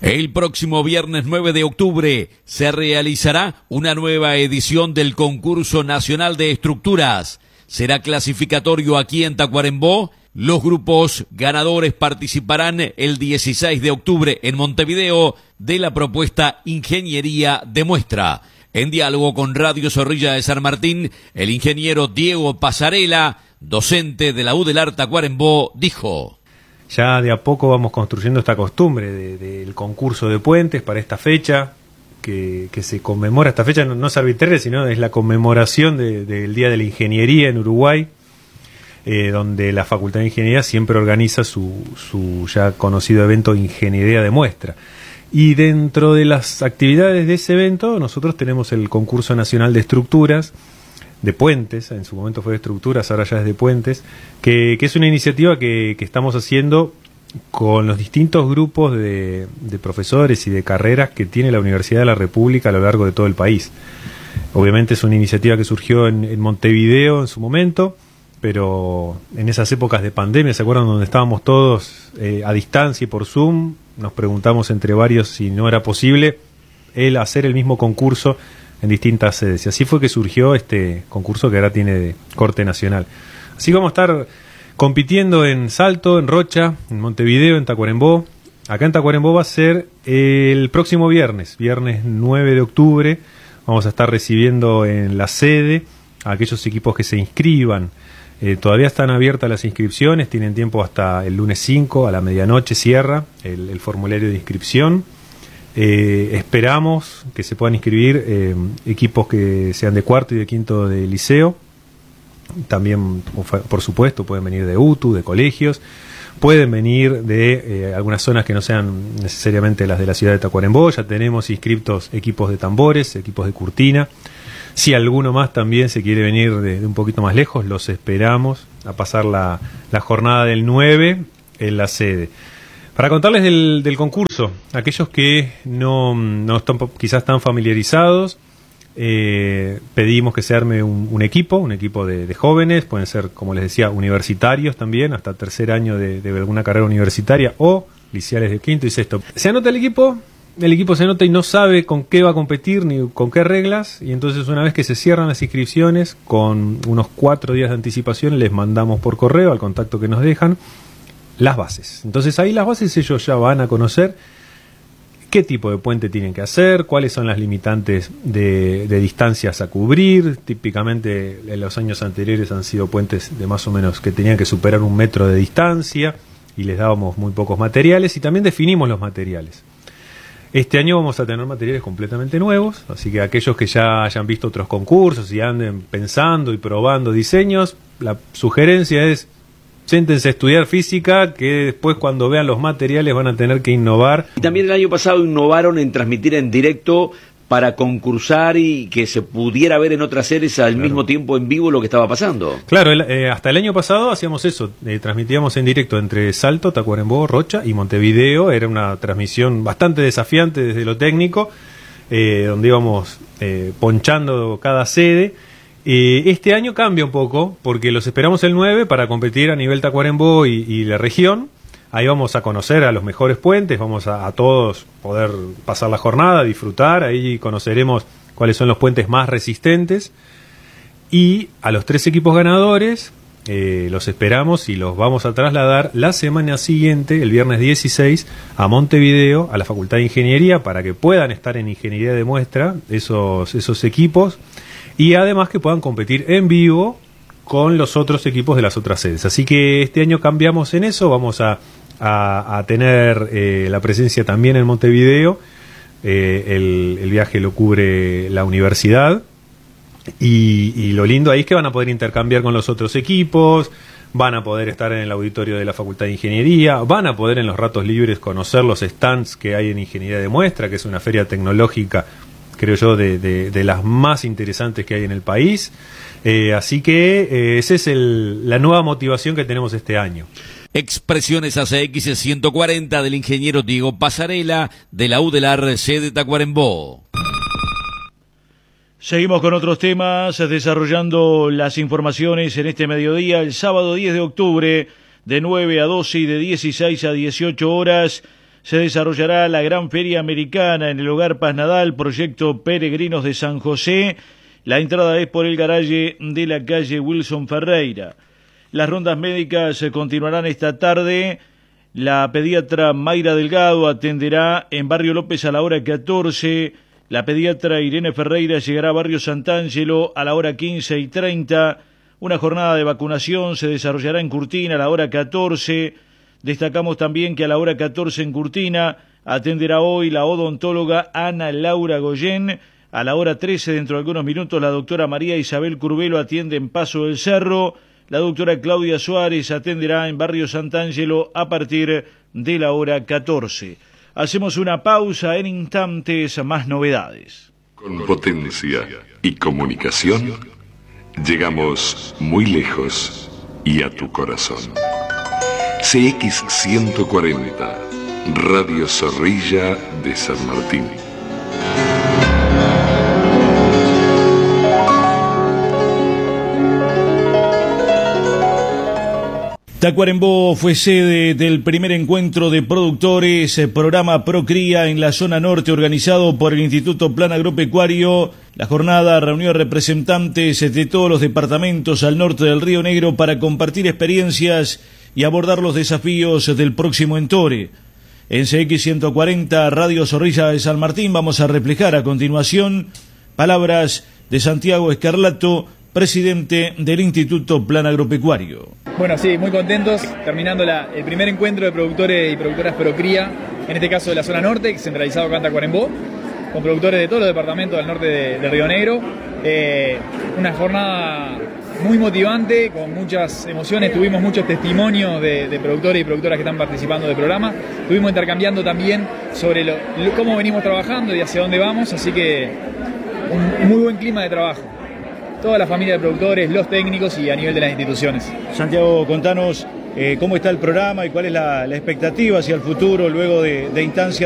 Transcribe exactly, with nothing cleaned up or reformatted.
El próximo viernes nueve de octubre se realizará una nueva edición del Concurso Nacional de Estructuras. Será clasificatorio aquí en Tacuarembó. Los grupos ganadores participarán el dieciséis de octubre en Montevideo de la propuesta Ingeniería de Muestra. En diálogo con Radio Zorrilla de San Martín, el ingeniero Diego Pasarela, docente de la U D E L A R Tacuarembó, dijo: ya de a poco vamos construyendo esta costumbre del de, de concurso de puentes para esta fecha, que, que se conmemora. Esta fecha no, no es arbitraria, sino es la conmemoración de, del Día de la Ingeniería en Uruguay, eh, donde la Facultad de Ingeniería siempre organiza su, su ya conocido evento Ingeniería de Muestra. Y dentro de las actividades de ese evento, nosotros tenemos el Concurso Nacional de Estructuras, de puentes, en su momento fue de estructuras, ahora ya es de puentes, que, que es una iniciativa que, que estamos haciendo con los distintos grupos de, de profesores y de carreras que tiene la Universidad de la República a lo largo de todo el país. Obviamente es una iniciativa que surgió en, en Montevideo en su momento, pero en esas épocas de pandemia, ¿se acuerdan? Donde estábamos todos eh, a distancia y por Zoom, nos preguntamos entre varios si no era posible el hacer el mismo concurso en distintas sedes. Y así fue que surgió este concurso que ahora tiene de corte nacional. Así que vamos a estar compitiendo en Salto, en Rocha, en Montevideo, en Tacuarembó. Acá en Tacuarembó va a ser el próximo viernes, viernes nueve de octubre. Vamos a estar recibiendo en la sede a aquellos equipos que se inscriban. Eh, todavía están abiertas las inscripciones, tienen tiempo hasta el lunes cinco, a la medianoche cierra el, el formulario de inscripción. Eh, esperamos que se puedan inscribir eh, equipos que sean de cuarto y de quinto de liceo. También, por supuesto, pueden venir de U T U, de colegios. Pueden venir de eh, algunas zonas que no sean necesariamente las de la ciudad de Tacuarembó. Ya tenemos inscriptos equipos de tambores, equipos de Curtina. Si alguno más también se quiere venir de, de un poquito más lejos, los esperamos a pasar la, la jornada del nueve en la sede. Para contarles del, del concurso, aquellos que no, no están quizás tan familiarizados, eh, pedimos que se arme un, un equipo, un equipo de, de jóvenes, pueden ser, como les decía, universitarios también, hasta tercer año de, de alguna carrera universitaria, o liceales de quinto y sexto. Se anota el equipo, el equipo se anota y no sabe con qué va a competir ni con qué reglas, y entonces una vez que se cierran las inscripciones, con unos cuatro días de anticipación les mandamos por correo al contacto que nos dejan las bases. Entonces ahí las bases ellos ya van a conocer qué tipo de puente tienen que hacer, cuáles son las limitantes de, de distancias a cubrir. Típicamente en los años anteriores han sido puentes de más o menos que tenían que superar un metro de distancia y les dábamos muy pocos materiales y también definimos los materiales. Este año vamos a tener materiales completamente nuevos, así que aquellos que ya hayan visto otros concursos y anden pensando y probando diseños, la sugerencia es: siéntense a estudiar física, que después cuando vean los materiales van a tener que innovar. Y también el año pasado innovaron en transmitir en directo para concursar y que se pudiera ver en otras series al claro. mismo tiempo en vivo lo que estaba pasando. Claro, el, eh, hasta el año pasado hacíamos eso, eh, transmitíamos en directo entre Salto, Tacuarembó, Rocha y Montevideo. Era una transmisión bastante desafiante desde lo técnico, eh, donde íbamos eh, ponchando cada sede. Eh, este año cambia un poco, porque los esperamos el nueve para competir a nivel Tacuarembó y, y la región. Ahí vamos a conocer a los mejores puentes, vamos a, a todos poder pasar la jornada, disfrutar. Ahí conoceremos cuáles son los puentes más resistentes. Y a los tres equipos ganadores eh, los esperamos y los vamos a trasladar la semana siguiente, el viernes dieciséis, a Montevideo, a la Facultad de Ingeniería, para que puedan estar en Ingeniería de Muestra esos, esos equipos. Y además que puedan competir en vivo con los otros equipos de las otras sedes. Así que este año cambiamos en eso, vamos a, a, a tener eh, la presencia también en Montevideo. Eh, el, el viaje lo cubre la universidad y, y lo lindo ahí es que van a poder intercambiar con los otros equipos, van a poder estar en el auditorio de la Facultad de Ingeniería, van a poder en los ratos libres conocer los stands que hay en Ingeniería de Muestra, que es una feria tecnológica, creo yo, de, de, de las más interesantes que hay en el país. Eh, así que eh, esa es el, la nueva motivación que tenemos este año. Expresiones A C X ciento cuarenta del ingeniero Diego Pasarela de la U D E L A R C de Tacuarembó. Seguimos con otros temas, desarrollando las informaciones en este mediodía. El sábado diez de octubre, de nueve a doce y de dieciséis a dieciocho horas, se desarrollará la Gran Feria Americana en el Hogar Paz Nadal, proyecto Peregrinos de San José. La entrada es por el garaje de la calle Wilson Ferreira. Las rondas médicas continuarán esta tarde. La pediatra Mayra Delgado atenderá en Barrio López a la hora catorce. La pediatra Irene Ferreira llegará a Barrio Sant'Angelo a la hora quince y treinta. Una jornada de vacunación se desarrollará en Curtina a la hora catorce. Destacamos también que a la hora catorce en Curtina atenderá hoy la odontóloga Ana Laura Goyen. A la hora trece, dentro de algunos minutos, la doctora María Isabel Curvelo atiende en Paso del Cerro. La doctora Claudia Suárez atenderá en Barrio Sant'Angelo a partir de la hora catorce. Hacemos una pausa, en instantes más novedades. Con potencia y comunicación, llegamos muy lejos y a tu corazón. C X ciento cuarenta, Radio Zorrilla de San Martín. Tacuarembó fue sede del primer encuentro de productores, programa Procría en la zona norte, organizado por el Instituto Plan Agropecuario. La jornada reunió a representantes de todos los departamentos al norte del Río Negro para compartir experiencias y abordar los desafíos del próximo Entore. En C X ciento cuarenta, Radio Zorrilla de San Martín, vamos a reflejar a continuación palabras de Santiago Escarlato, presidente del Instituto Plan Agropecuario. Bueno, sí, muy contentos, terminando la, el primer encuentro de productores y productoras Procría, en este caso de la zona norte, centralizado acá en Tacuarembó, con productores de todos los departamentos del norte de, de Río Negro. Eh, una jornada muy motivante, con muchas emociones, tuvimos muchos testimonios de, de productores y productoras que están participando del programa, estuvimos intercambiando también sobre lo, lo, cómo venimos trabajando y hacia dónde vamos, así que un muy buen clima de trabajo. Toda la familia de productores, los técnicos y a nivel de las instituciones. Santiago, contanos eh, cómo está el programa y cuál es la, la expectativa hacia el futuro luego de, de instancias